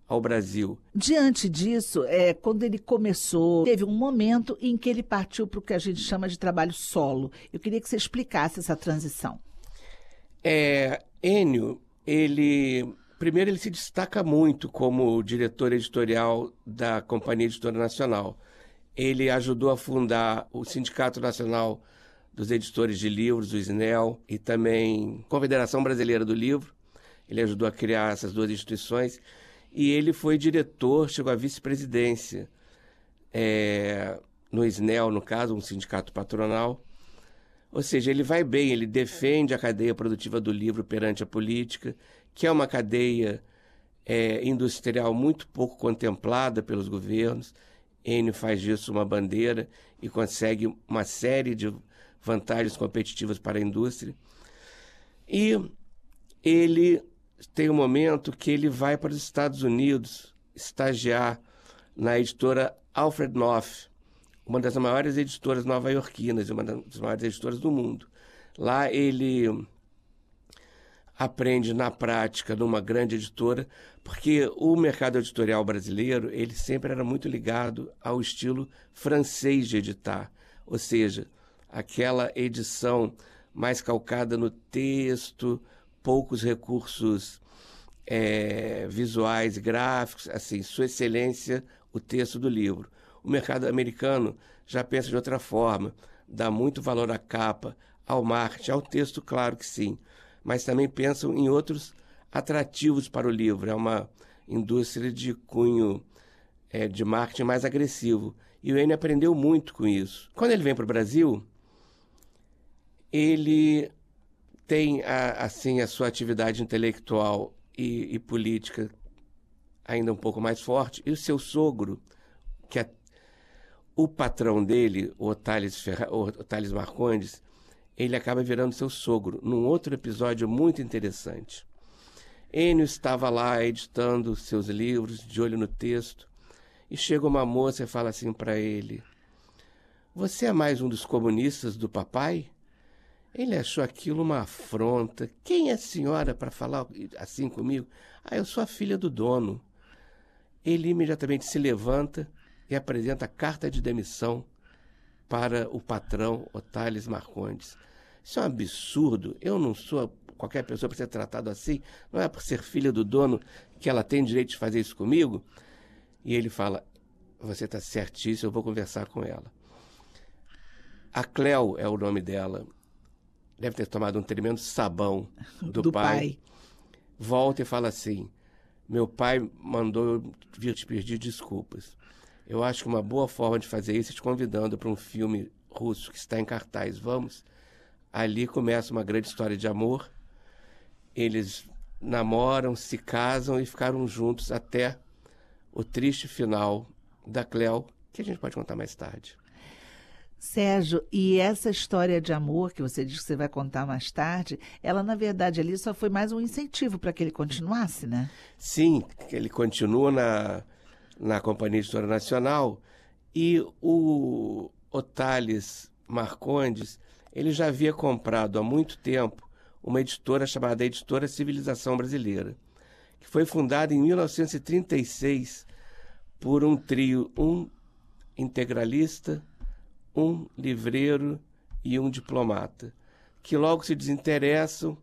ao Brasil. Diante disso, quando ele começou, teve um momento em que ele partiu para o que a gente chama de trabalho solo. Eu queria que você explicasse essa transição. Ennio, primeiro ele se destaca muito como diretor editorial da Companhia Editora Nacional. Ele ajudou a fundar o Sindicato Nacional dos Editores de Livros, o SNEL, e também a Confederação Brasileira do Livro. Ele ajudou a criar essas duas instituições. E ele foi diretor, chegou à vice-presidência no SNEL, no caso, um sindicato patronal. Ou seja, ele vai bem, ele defende a cadeia produtiva do livro perante a política, que é uma cadeia industrial muito pouco contemplada pelos governos. Ennio faz disso uma bandeira e consegue uma série de vantagens competitivas para a indústria. E ele tem um momento que ele vai para os Estados Unidos estagiar na editora Alfred Knopf, uma das maiores editoras nova-iorquinas e uma das maiores editoras do mundo. Lá ele aprende na prática numa grande editora, porque o mercado editorial brasileiro ele sempre era muito ligado ao estilo francês de editar, ou seja, aquela edição mais calcada no texto, poucos recursos visuais, gráficos, assim, sua excelência, o texto do livro. O mercado americano já pensa de outra forma, dá muito valor à capa, ao marketing, ao texto, claro que sim, mas também pensam em outros atrativos para o livro. É uma indústria de cunho de marketing mais agressivo. E o Ennio aprendeu muito com isso. Quando ele vem para o Brasil, ele tem assim, a sua atividade intelectual e política ainda um pouco mais forte, e o seu sogro, que é o patrão dele, o Otales Marcondes, ele acaba virando seu sogro, num outro episódio muito interessante. Ennio estava lá editando seus livros, de olho no texto, e chega uma moça e fala assim para ele: "Você é mais um dos comunistas do papai?" Ele achou aquilo uma afronta. "Quem é a senhora para falar assim comigo?" "Ah, eu sou a filha do dono." Ele imediatamente se levanta e apresenta a carta de demissão para o patrão Otales Marcondes. Isso é um absurdo. Eu não sou qualquer pessoa para ser tratado assim. Não é por ser filha do dono que ela tem direito de fazer isso comigo. E ele fala: "Você está certíssimo, eu vou conversar com ela." A Cleo é o nome dela. Deve ter tomado um tremendo sabão do pai. Volta e fala assim: "Meu pai mandou eu vir te pedir desculpas. Eu acho que uma boa forma de fazer isso é te convidando para um filme russo que está em cartaz. Vamos?" Ali começa uma grande história de amor. Eles namoram, se casam e ficaram juntos até o triste final da Cleo, que a gente pode contar mais tarde. Sérgio, e essa história de amor que você diz que você vai contar mais tarde, ela na verdade ali só foi mais um incentivo para que ele continuasse, né? Sim, ele continua na Companhia Editora Nacional, e o Otales Marcondes, ele já havia comprado há muito tempo uma editora chamada Editora Civilização Brasileira, que foi fundada em 1936 por um trio, um integralista, um livreiro e um diplomata, que logo se desinteressam.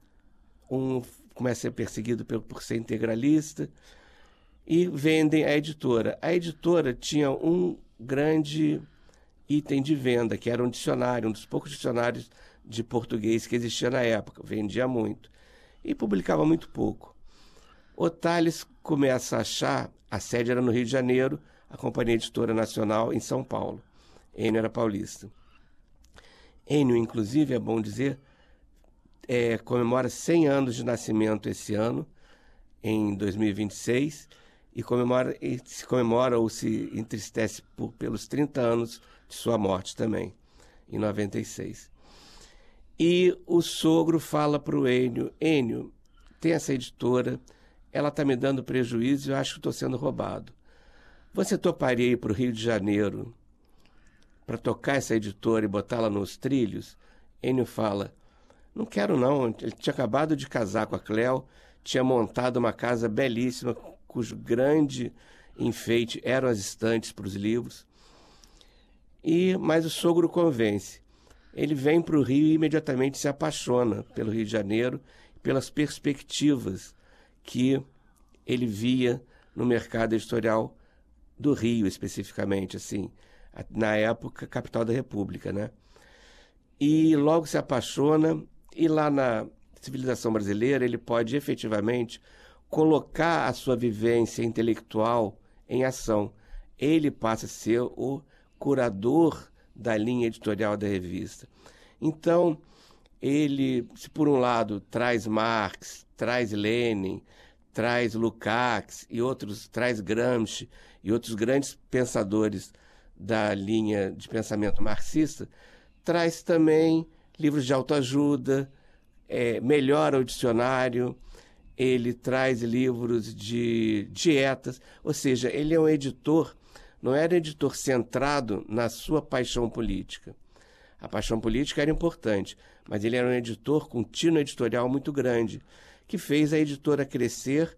Um começa a ser perseguido por ser integralista e vendem a editora. A editora tinha um grande item de venda, que era um dicionário, um dos poucos dicionários de português que existia na época. Vendia muito e publicava muito pouco. Otales começa a achar, a sede era no Rio de Janeiro, a Companhia Editora Nacional em São Paulo. Ennio era paulista. Ennio, inclusive, é bom dizer, comemora 100 anos de nascimento esse ano, em 2026, e se comemora ou se entristece pelos 30 anos de sua morte também, em 96. E o sogro fala para o Ennio: "Ennio, tem essa editora, ela está me dando prejuízo e eu acho que estou sendo roubado. Você toparia ir para o Rio de Janeiro para tocar essa editora e botá-la nos trilhos?" Ennio fala: "Não quero não." Ele tinha acabado de casar com a Cleo, tinha montado uma casa belíssima cujo grande enfeite eram as estantes para os livros. Mas o sogro convence. Ele vem para o Rio e imediatamente se apaixona pelo Rio de Janeiro, pelas perspectivas que ele via no mercado editorial do Rio, especificamente, assim, na época, capital da República, né? E logo se apaixona, e lá na civilização brasileira ele pode efetivamente colocar a sua vivência intelectual em ação. Ele passa a ser o curador da linha editorial da revista. Então, ele, se por um lado traz Marx, traz Lenin, traz Lukács e outros, traz Gramsci e outros grandes pensadores da linha de pensamento marxista, traz também livros de autoajuda, melhora o dicionário, ele traz livros de dietas, ou seja, ele é um editor, não era um editor centrado na sua paixão política. A paixão política era importante, mas ele era um editor com tino editorial muito grande, que fez a editora crescer,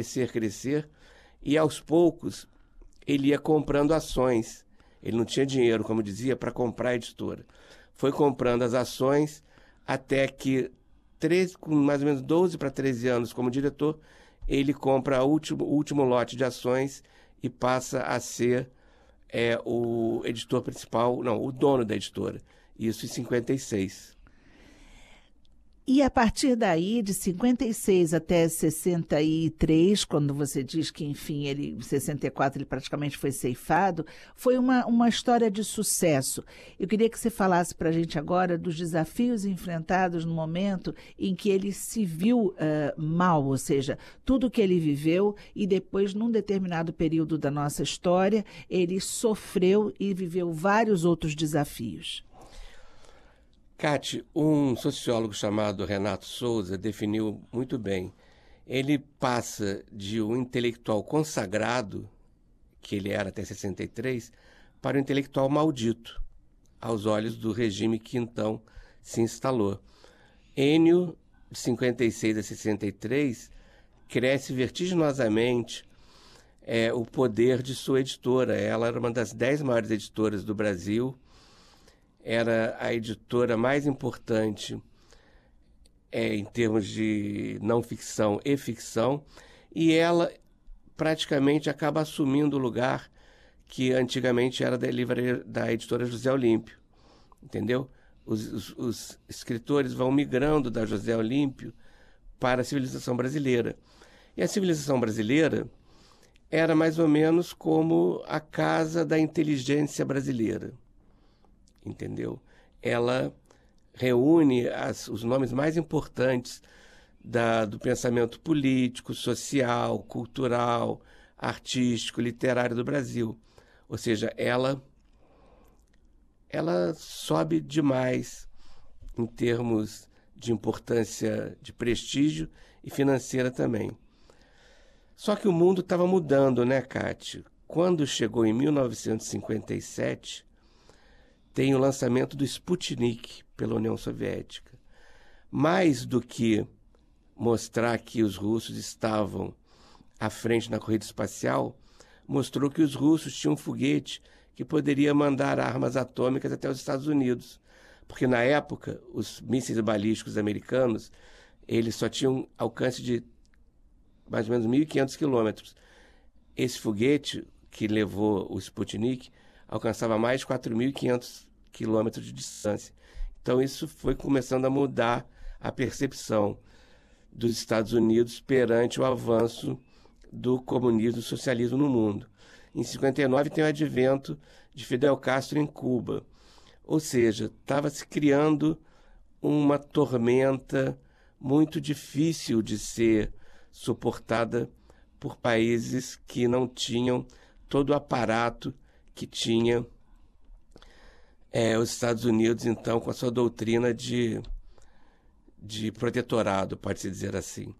e aos poucos ele ia comprando ações. Ele não tinha dinheiro, como dizia, para comprar a editora. Foi comprando as ações até que, com mais ou menos 12 para 13 anos como diretor, ele compra o último lote de ações e passa a ser o editor principal, não, o dono da editora. Isso em 56. E a partir daí, de 56 até 63, quando você diz que, enfim, em 64 ele praticamente foi ceifado, foi uma história de sucesso. Eu queria que você falasse para a gente agora dos desafios enfrentados no momento em que ele se viu mal, ou seja, tudo que ele viveu e depois, num determinado período da nossa história, ele sofreu e viveu vários outros desafios. Cate, um sociólogo chamado Renato Souza definiu muito bem. Ele passa de um intelectual consagrado, que ele era até 63, para um intelectual maldito, aos olhos do regime que então se instalou. Enio, de 56 a 63, cresce vertiginosamente o poder de sua editora. Ela era uma das 10 maiores editoras do Brasil, era a editora mais importante em termos de não ficção e ficção, e ela praticamente acaba assumindo o lugar que antigamente era da editora José Olímpio, entendeu? Os escritores vão migrando da José Olímpio para a civilização brasileira. E a civilização brasileira era mais ou menos como a casa da inteligência brasileira. Entendeu? Ela reúne os nomes mais importantes do pensamento político, social, cultural, artístico, literário do Brasil. Ou seja, ela sobe demais em termos de importância, de prestígio e financeira também. Só que o mundo estava mudando, né, Cátia? Quando chegou em 1957... tem o lançamento do Sputnik pela União Soviética. Mais do que mostrar que os russos estavam à frente na corrida espacial, mostrou que os russos tinham um foguete que poderia mandar armas atômicas até os Estados Unidos. Porque, na época, os mísseis balísticos americanos eles só tinham alcance de mais ou menos 1.500 quilômetros. Esse foguete que levou o Sputnik alcançava mais de 4.500 quilômetros de distância. Então, isso foi começando a mudar a percepção dos Estados Unidos perante o avanço do comunismo e do socialismo no mundo. Em 59 tem o advento de Fidel Castro em Cuba. Ou seja, estava se criando uma tormenta muito difícil de ser suportada por países que não tinham todo o aparato que tinha os Estados Unidos, então, com a sua doutrina de protetorado, pode-se dizer assim.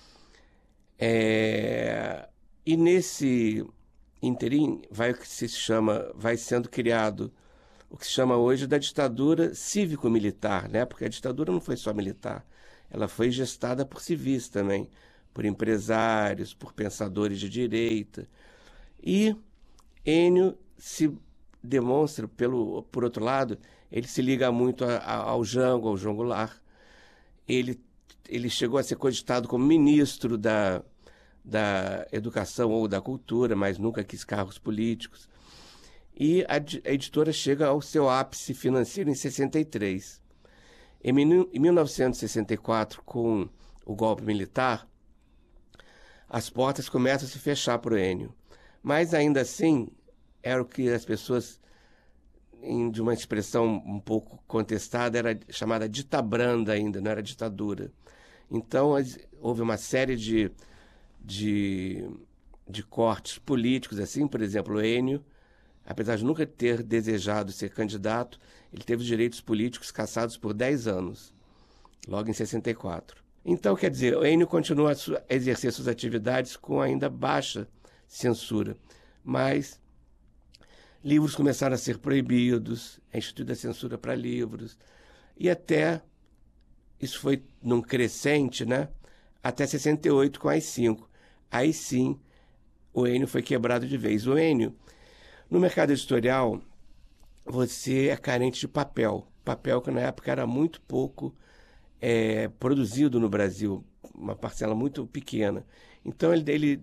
E nesse interim vai sendo criado o que se chama hoje da ditadura cívico-militar, né? Porque a ditadura não foi só militar, ela foi gestada por civis também, por empresários, por pensadores de direita. E Enio se demonstra, por outro lado, ele se liga muito ao Jango, ao João Goulart. Ele chegou a ser cogitado como ministro da Educação ou da Cultura, mas nunca quis cargos políticos. E a editora chega ao seu ápice financeiro em 63. Em 1964, com o golpe militar, as portas começam a se fechar para o Enio. Mas, ainda assim, era o que as pessoas, de uma expressão um pouco contestada, era chamada ditabranda ainda, não era ditadura. Então, houve uma série de cortes políticos, assim, por exemplo, o Enio, apesar de nunca ter desejado ser candidato, ele teve os direitos políticos cassados por 10 anos, logo em 64. Então, quer dizer, o Enio continua a exercer suas atividades com ainda baixa censura, mas livros começaram a ser proibidos, é instituída a censura para livros, e até, isso foi num crescente, né? Até 68 com AI-5. Aí sim, o Enio foi quebrado de vez. O Enio, no mercado editorial, você é carente de papel. Papel que na época era muito pouco produzido no Brasil, uma parcela muito pequena. Então ele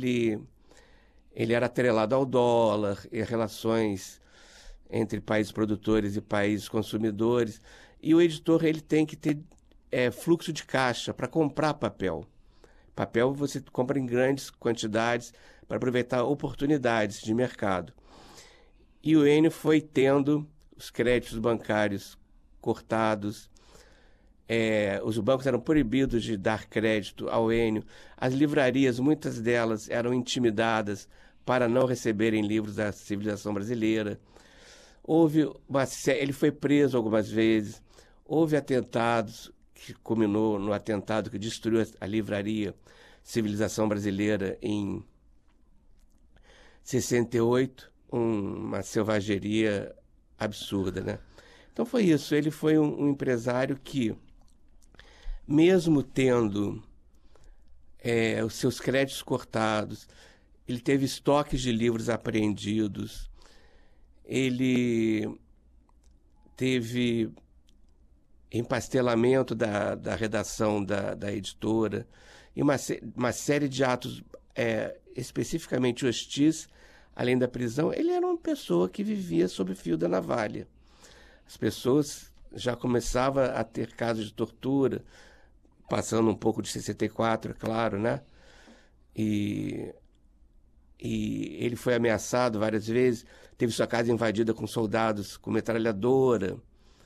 era atrelado ao dólar, e relações entre países produtores e países consumidores. E o editor ele tem que ter fluxo de caixa para comprar papel. Papel você compra em grandes quantidades para aproveitar oportunidades de mercado. E o Enio foi tendo os créditos bancários cortados, os bancos eram proibidos de dar crédito ao Enio, as livrarias, muitas delas eram intimidadas para não receberem livros da civilização brasileira. Ele foi preso algumas vezes, houve atentados, que culminou no atentado que destruiu a livraria Civilização Brasileira em 68, uma selvageria absurda, né? Então foi isso, ele foi um empresário que, mesmo tendo os seus créditos cortados, ele teve estoques de livros apreendidos, ele teve empastelamento da redação da editora e uma série de atos especificamente hostis, além da prisão. Ele era uma pessoa que vivia sob o fio da navalha. As pessoas já começavam a ter casos de tortura, passando um pouco de 64, é claro, né? E ele foi ameaçado várias vezes, teve sua casa invadida com soldados com metralhadora.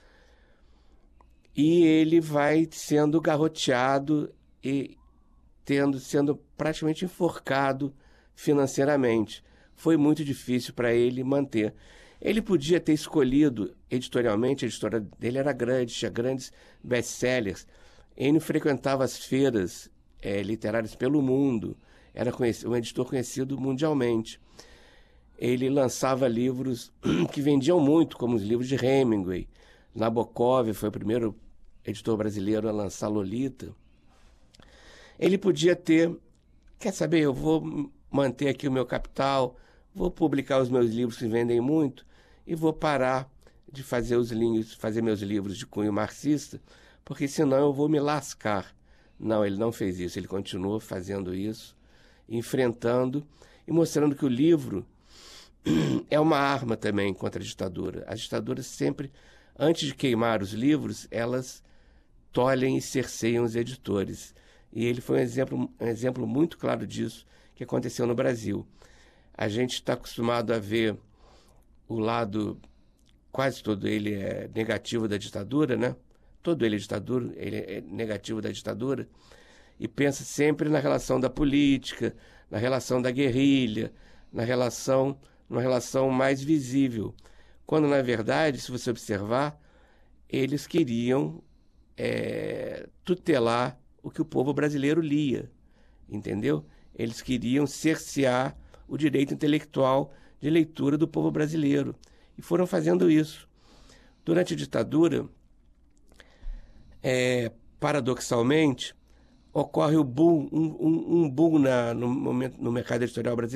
E ele vai sendo garroteado e sendo praticamente enforcado financeiramente. Foi muito difícil para ele manter. Ele podia ter escolhido editorialmente, a editora dele era grande, tinha grandes best-sellers. Enio frequentava as feiras literárias pelo mundo, era um editor conhecido mundialmente. Ele lançava livros que vendiam muito, como os livros de Hemingway. Nabokov foi o primeiro editor brasileiro a lançar Lolita. Ele podia ter, quer saber, eu vou manter aqui o meu capital, vou publicar os meus livros que vendem muito e vou parar de fazer meus livros de cunho marxista, porque senão eu vou me lascar. Não, ele não fez isso, ele continuou fazendo isso, enfrentando e mostrando que o livro é uma arma também contra a ditadura. As ditaduras sempre, antes de queimar os livros, elas tolhem e cerceiam os editores. E ele foi um exemplo muito claro disso que aconteceu no Brasil. A gente está acostumado a ver o lado, quase todo ele é negativo da ditadura, né? Todo ele é ditadura, ele é negativo da ditadura, e pensa sempre na relação da política, na relação da guerrilha, numa relação mais visível. Quando, na verdade, se você observar, eles queriam tutelar o que o povo brasileiro lia, entendeu? Eles queriam cercear o direito intelectual de leitura do povo brasileiro. E foram fazendo isso. Durante a ditadura, paradoxalmente, ocorre o boom, um boom no mercado editorial brasileiro.